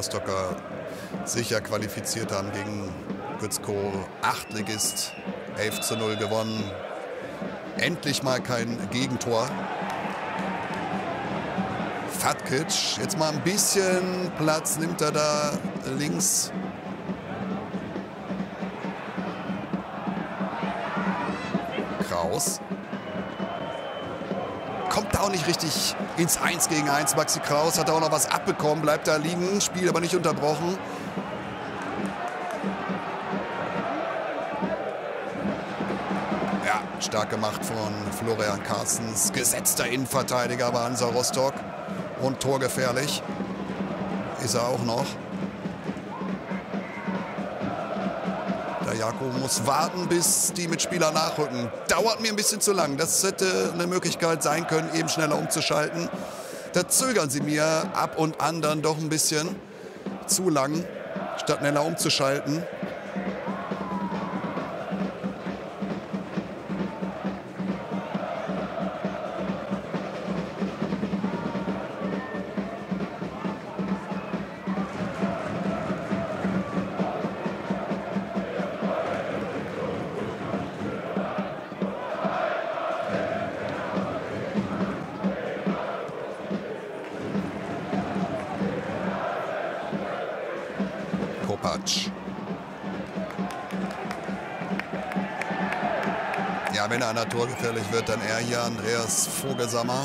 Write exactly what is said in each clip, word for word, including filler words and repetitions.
Rostocker sicher qualifiziert haben gegen Gützkow. Achtligist, elf zu null gewonnen. Endlich mal kein Gegentor. Fatkic, jetzt mal ein bisschen Platz nimmt er da links. Kraus. Kommt da auch nicht richtig ins eins gegen eins. Maxi Kraus hat auch noch was abbekommen, bleibt da liegen, Spiel aber nicht unterbrochen. Ja, stark gemacht von Florian Carstens. Gesetzter Innenverteidiger bei Hansa Rostock. Und torgefährlich ist er auch noch. Der Jakob muss warten, bis die Mitspieler nachrücken. Dauert mir ein bisschen zu lang. Das hätte eine Möglichkeit sein können, eben schneller umzuschalten. Da zögern sie mir ab und an dann doch ein bisschen zu lang, statt schneller umzuschalten. Ja, wenn einer torgefährlich wird, dann er hier, Andreas Vogelsammer.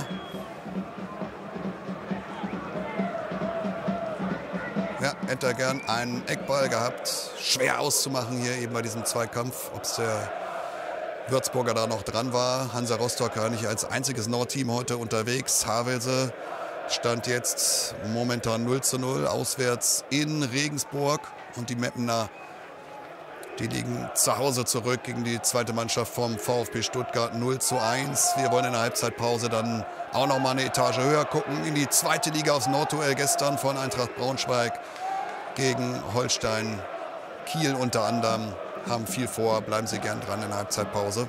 Ja, hätte er gern einen Eckball gehabt. Schwer auszumachen hier eben bei diesem Zweikampf, ob es der Würzburger da noch dran war. Hansa Rostock war nicht als einziges Nordteam heute unterwegs. Havelse stand jetzt momentan null zu null auswärts in Regensburg. Und die Meppener, die liegen zu Hause zurück gegen die zweite Mannschaft vom VfB Stuttgart null zu eins. Wir wollen in der Halbzeitpause dann auch noch mal eine Etage höher gucken. In die zweite Liga aus Nordduell gestern von Eintracht Braunschweig gegen Holstein Kiel unter anderem. Haben viel vor, bleiben Sie gern dran in der Halbzeitpause.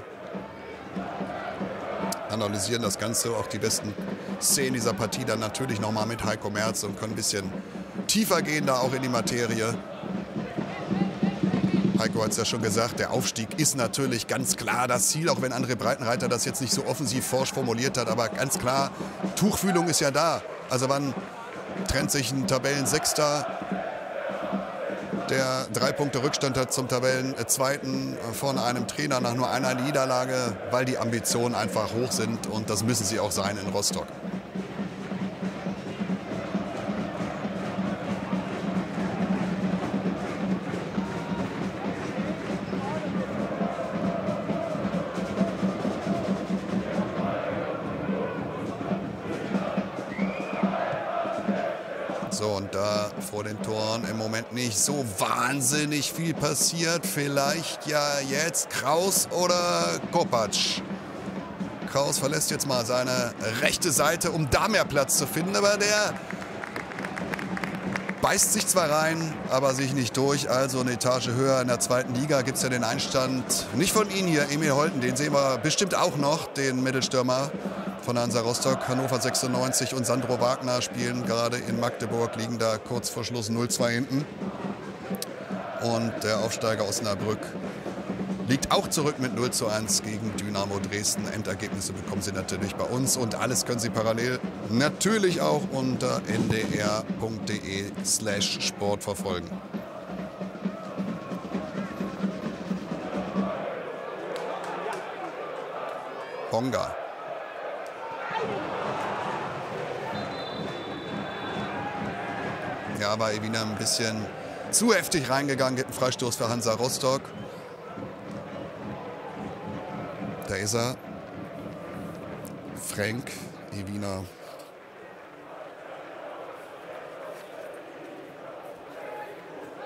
Analysieren das Ganze, auch die besten Szenen dieser Partie dann natürlich noch mal mit Heiko Merz und können ein bisschen tiefer gehen da auch in die Materie. Heiko hat es ja schon gesagt, der Aufstieg ist natürlich ganz klar das Ziel, auch wenn André Breitenreiter das jetzt nicht so offensiv forsch formuliert hat. Aber ganz klar, Tuchfühlung ist ja da. Also wann trennt sich ein Tabellensechster, der drei Punkte Rückstand hat zum Tabellenzweiten von einem Trainer nach nur einer Niederlage, weil die Ambitionen einfach hoch sind. Und das müssen sie auch sein in Rostock. So, und da vor den Toren im Moment nicht so wahnsinnig viel passiert. Vielleicht ja jetzt Kraus oder Kopacz. Kraus verlässt jetzt mal seine rechte Seite, um da mehr Platz zu finden. Aber der beißt sich zwar rein, aber sich nicht durch. Also eine Etage höher in der zweiten Liga gibt es ja den Einstand. Nicht von Ihnen hier, Emil Holten, den sehen wir bestimmt auch noch, den Mittelstürmer von Hansa Rostock. Hannover sechsundneunzig und Sandro Wagner spielen gerade in Magdeburg, liegen da kurz vor Schluss null zwei hinten. Und der Aufsteiger Osnabrück liegt auch zurück mit null zu eins gegen Dynamo Dresden. Endergebnisse bekommen Sie natürlich bei uns und alles können Sie parallel natürlich auch unter n d r punkt d e slash sport verfolgen. Bonga. Ja, war Evina ein bisschen zu heftig reingegangen, gibt einen Freistoß für Hansa Rostock. Da ist er. Frank Evina